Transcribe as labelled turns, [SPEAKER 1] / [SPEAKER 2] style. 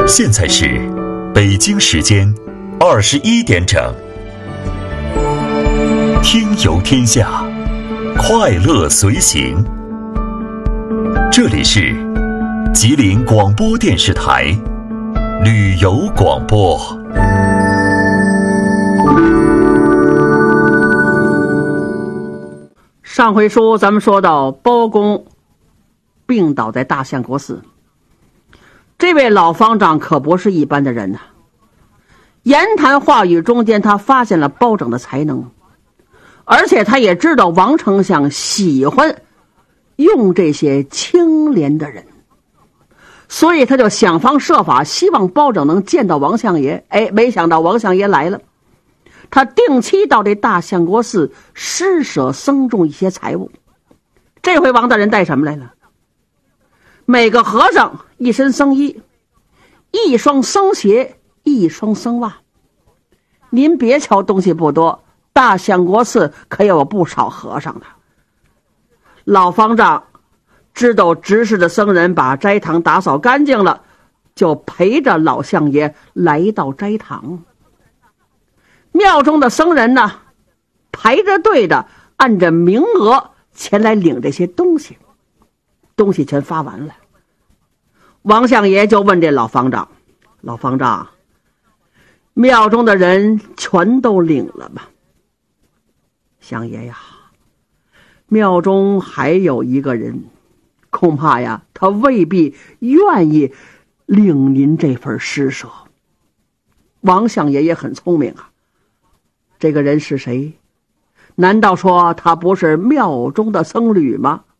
[SPEAKER 1] 现在是北京时间21点整。听游天下，快乐随行。这里是吉林广播电视台旅游广播。
[SPEAKER 2] 上回书咱们说到包公病倒在大相国寺，这位老方丈可不是一般的人呐。言谈话语中间，他发现了包拯的才能，而且他也知道王丞相喜欢用这些清廉的人，所以他就想方设法希望包拯能见到王相爷。没想到王相爷来了，他定期到这大相国寺施舍僧众一些财物。这回王大人带什么来了？每个和尚一身僧衣，一双僧鞋，一双僧袜。您别瞧东西不多，大相国寺可有不少和尚的。老方丈知道执事的僧人把斋堂打扫干净了，就陪着老相爷来到斋堂。庙中的僧人呢，排着队的按着名额前来领这些东西，东西全发完了。王相爷就问这老方丈：老方丈，庙中的人全都领了吗？相爷呀，庙中还有一个人，恐怕呀他未必愿意领您这份施舍。王相爷也很聪明啊，这个人是谁？难道说他不是庙中的僧侣吗？